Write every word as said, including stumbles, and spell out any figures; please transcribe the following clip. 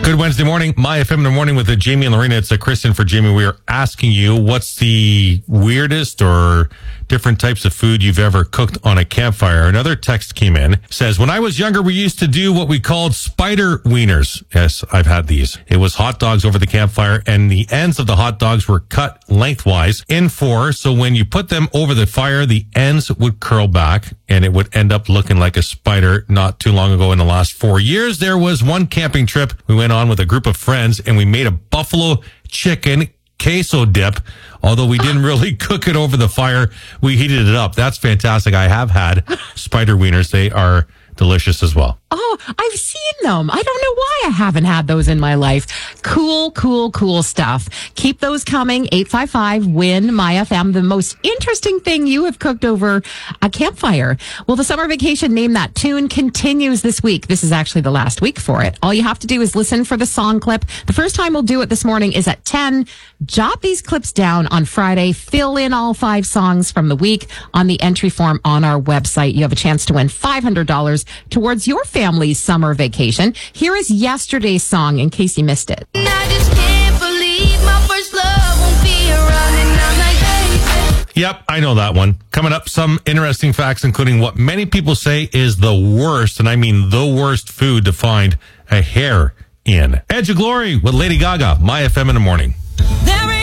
Good Wednesday morning. My F M in the morning with the Jamie and Lorena. It's a Kristen for Jamie. We are asking you, what's the weirdest or different types of food you've ever cooked on a campfire? Another text came in. Says, when I was younger, we used to do what we called spider wieners. Yes, I've had these. It was hot dogs over the campfire, and the ends of the hot dogs were cut lengthwise in four. So when you put them over the fire, the ends would curl back and it would end up looking like a spider. Not too long ago, in the last four years, there was one camping trip we went on with a group of friends, and we made a buffalo chicken queso dip. Although we didn't really cook it over the fire, we heated it up. That's fantastic. I have had spider wieners. They are delicious as well. Oh, I've seen them. I don't know why I haven't had those in my life. Cool, cool, cool stuff. Keep those coming. eight five five, W I N, My F M. The most interesting thing you have cooked over a campfire. Well, the summer vacation Name That Tune continues this week. This is actually the last week for it. All you have to do is listen for the song clip. The first time we'll do it this morning is at ten. Jot these clips down on Friday. Fill in all five songs from the week on the entry form on our website. You have a chance to win five hundred dollars towards your family's summer vacation. Here is yesterday's song in case you missed it. I just can't believe my first love won't be around, and I'm like, hey. Yep, I know that one. Coming up, some interesting facts, including what many people say is the worst, and I mean the worst food to find a hair in. Edge of Glory with Lady Gaga, My F M in the morning. There